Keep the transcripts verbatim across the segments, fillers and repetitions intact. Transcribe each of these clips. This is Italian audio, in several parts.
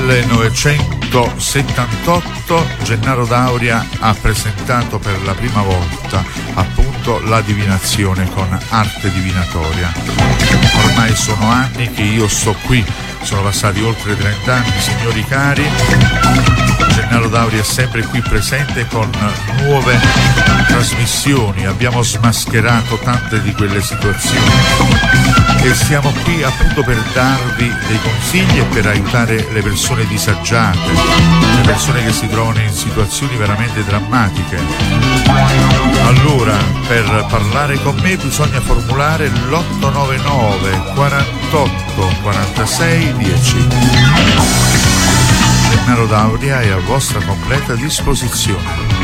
millenovecentosettantotto Gennaro D'Auria ha presentato per la prima volta appunto la divinazione con arte divinatoria. Ormai sono anni che io sto qui, sono passati oltre trent'anni, signori cari. Gennaro D'Auria è sempre qui presente con nuove trasmissioni, abbiamo smascherato tante di quelle situazioni e siamo qui appunto per darvi dei consigli e per aiutare le persone disagiate, le persone che si trovano in situazioni veramente drammatiche. Allora, per parlare con me bisogna formulare l'otto nove nove quarantotto quarantasei dieci. Gennaro D'Auria è a vostra completa disposizione.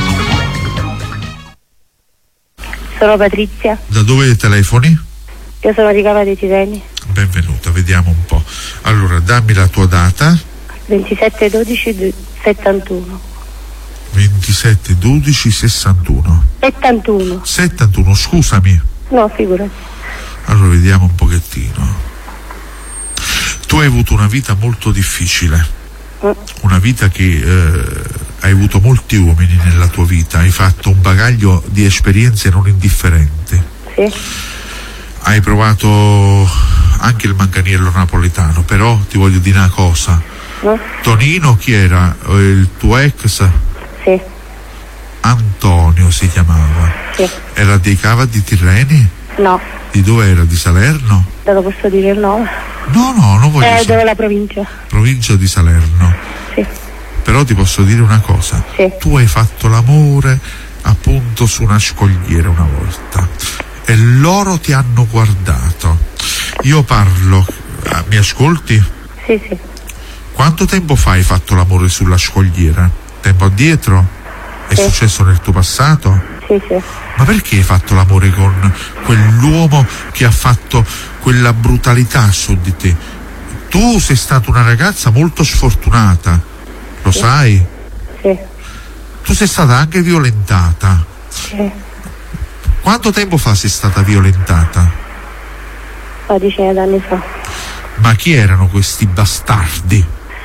Sono Patrizia. Da dove telefoni? Io sono di Cava dei Tirreni. Benvenuta, vediamo un po'. Allora, dammi la tua data. ventisette dodici settantuno. ventisette dodici sessantuno. settantuno. settantuno, scusami. No, figurati. Allora, vediamo un pochettino. Tu hai avuto una vita molto difficile. Mm. Una vita che eh, hai avuto molti uomini nella tua vita, hai fatto un bagaglio di esperienze non indifferenti. Sì. Hai provato anche il manganiello napoletano, però ti voglio dire una cosa. Mm. Tonino chi era? Il tuo ex? Sì. Antonio si chiamava. Sì. Era dei Cava di Tirreni? No. Di dove era? Di Salerno? Te lo posso dire il nome? No, no, non voglio Eh, sapere. dove la provincia? Provincia di Salerno. Sì. Però ti posso dire una cosa. Sì. Tu hai fatto l'amore appunto su una scogliera una volta e loro ti hanno guardato. Io parlo, ah, mi ascolti? Sì, sì. Quanto tempo fa hai fatto l'amore sulla scogliera? Tempo addietro? È Sì. successo nel tuo passato? Sì, sì. Ma perché hai fatto l'amore con quell'uomo che ha fatto quella brutalità su di te? Tu sei stata una ragazza molto sfortunata, lo Sì. sai? Sì. Tu sei stata anche violentata. Sì. Quanto tempo fa sei stata violentata? Una decina d'anni fa. Ma chi erano questi bastardi?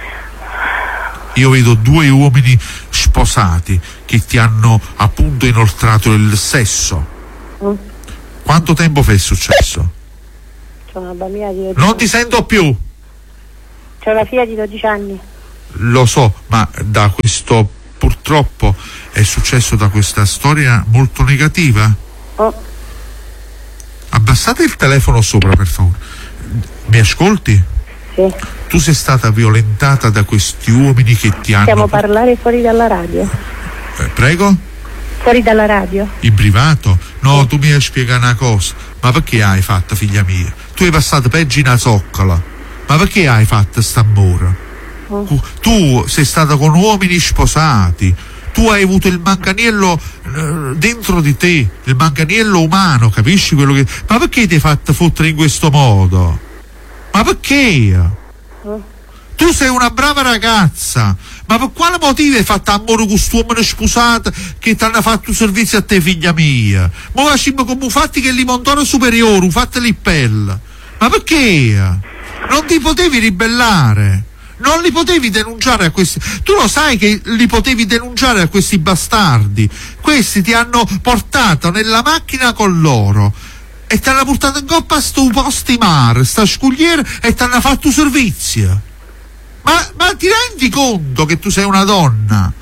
Io vedo due uomini sposati che ti hanno appunto inoltrato il sesso. Mm. Quanto tempo fa è successo? C'è una bambina di dodici Non anni. ti sento più. C'è una figlia di dodici anni. Lo so, ma da questo purtroppo è successo da questa storia molto negativa. Oh. Abbassate il telefono sopra, per favore. Mi ascolti? Sì. Tu sei stata violentata da questi uomini che ti hanno... Possiamo parlare fuori dalla radio? Eh, prego? Fuori dalla radio? In privato? No, tu mi hai spiegato una cosa. Ma perché hai fatto, figlia mia? Tu hai passato peggio in una zoccola. Ma perché hai fatto st'amore? Mm. Tu sei stata con uomini sposati. Tu hai avuto il manganiello eh, dentro di te, il manganiello umano, capisci quello che... Ma perché ti hai fatto fottere in questo modo? Ma perché? Mm. Tu sei una brava ragazza, ma per quale motivo hai fatto amore con quest'uomo sposato che ti hanno fatto servizio a te, figlia mia? Ma facciamo come fatti che li montano superiore, fatti li pelle. Ma perché? Non ti potevi ribellare? Non li potevi denunciare a questi... Tu lo sai che li potevi denunciare a questi bastardi. Questi ti hanno portato nella macchina con loro e ti hanno portato in coppa a sto posto di mare, sta scugliera, e ti hanno fatto servizio. Ma, ma ti rendi conto che tu sei una donna?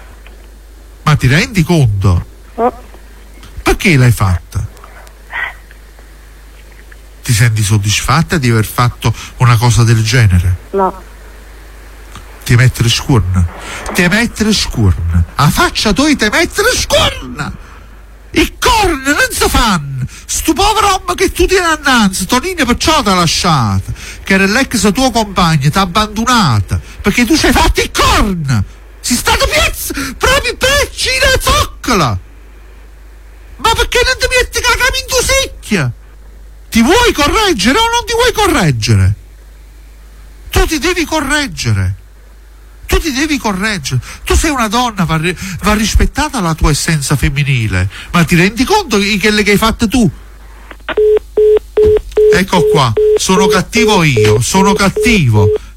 Ma ti rendi conto? Oh. Perché l'hai fatta? Ti senti soddisfatta di aver fatto una cosa del genere? No. Ti mettere scuorna? Ti mettere scuorna? A faccia tua ti mettere scuorna! I corni non si fanno! Sto povero uomo che tu tieni annanzi, Tonino perciò ti ha lasciata, che era l'ex tuo compagno, ti ha abbandonata, perché tu ci hai fatto i corni! Si stato piazza proprio pecci in zoccola! Ma perché non ti metti la capa in tua secchia? Ti vuoi correggere o non ti vuoi correggere? Tu ti devi correggere. Tu ti devi correggere. Tu sei una donna, va, va rispettata la tua essenza femminile. Ma ti rendi conto di quelle che hai fatte tu? Ecco qua, sono cattivo io, sono cattivo.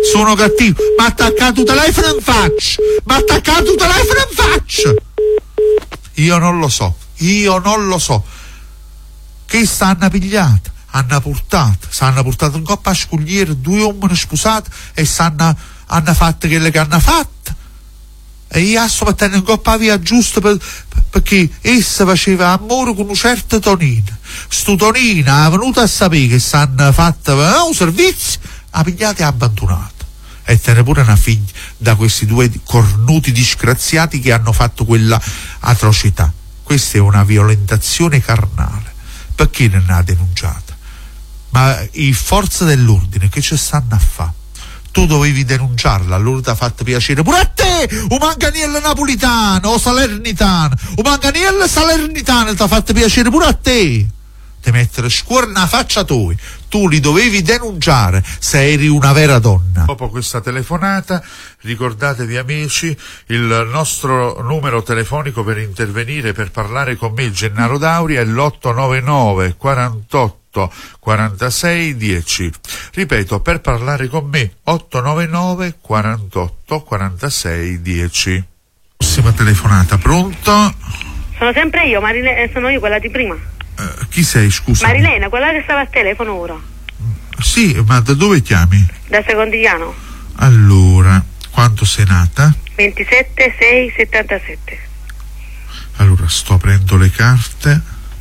Sono cattivo, ma attaccato il telefono in faccia, ma attaccato il telefono in faccia. Io non lo so, io non lo so. Che stanno pigliata, hanno portato, s'hanno portato in coppa a scogliere due uomini sposati e s'hanno hanno fatto quello che hanno fatto. E io sto mettendo in coppa via giusto per, perché essa faceva amore con un certo Tonino. Sto Tonino è venuto a sapere che s'hanno fatto eh, un servizio, ha pigliato e ha abbandonato. E te ne pure una figlia da questi due cornuti disgraziati che hanno fatto quella atrocità. Questa è una violentazione carnale. Perché non ha denunciata? Ma i forze dell'ordine che ci stanno a fare? Tu dovevi denunciarla, allora ti ha fatto piacere pure a te, un manganiello napolitano o salernitano, un manganiello salernitano ti ha fatto piacere pure a te. Ti mettere scuola nella faccia tua, tu li dovevi denunciare se eri una vera donna. Dopo questa telefonata, ricordatevi amici, il nostro numero telefonico per intervenire, per parlare con me, il Gennaro Dauria, è l'otto nove nove quarantotto quarantasei dieci. Ripeto, per parlare con me, otto nove nove quarantotto quarantasei dieci. Prossima telefonata, pronto? Sono sempre io, Marilena, sono io quella di prima. Uh, chi sei, scusa? Marilena, quella che stava al telefono ora. Sì, ma da dove chiami? Da Secondigliano. Allora, quando sei nata? ventisette sei settantasette. Allora, sto aprendo le carte.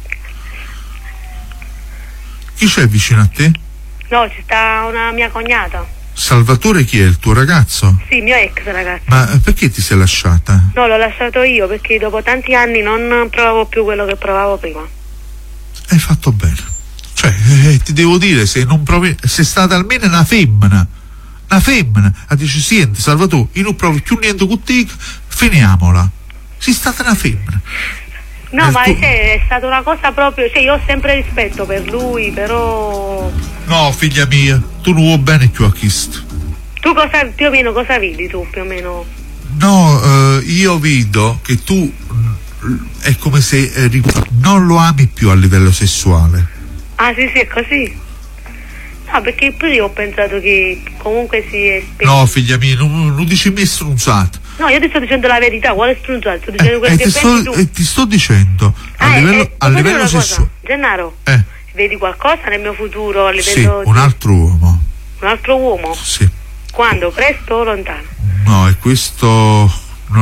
Chi c'è vicino a te? No, ci sta una mia cognata. Salvatore chi è? Il tuo ragazzo? Sì, mio ex ragazzo. Ma perché ti sei lasciata? No, l'ho lasciato io perché dopo tanti anni non provavo più quello che provavo prima. Hai fatto bene. Cioè, eh, ti devo dire, se non provi, sei stata almeno una femmina. Una femmina. A dice, senti, Salvatore, io non provo più niente con te, finiamola. Sei stata una femmina. No, eh, ma tu... è stata una cosa proprio, cioè io ho sempre rispetto per lui, però... No, figlia mia, tu non vuoi bene più a questo. Tu cosa, più o meno, cosa vedi tu, più o meno? No, eh, io vedo che tu è come se eh, non lo ami più a livello sessuale. Ah, sì, sì, è così. No, perché poi io ho pensato che comunque si è spento. No, figlia mia, non, non dici mai strunzato. No, io ti sto dicendo la verità, quale strunzato? Sto dicendo Eh, quello eh, che ti, pensi sto, tu. eh, ti sto dicendo, a ah, livello, eh, a livello sessuale. Gennaro, eh. vedi qualcosa nel mio futuro a livello Sì, di... un altro uomo. Un altro uomo? Sì. Quando? Presto o lontano? No, e questo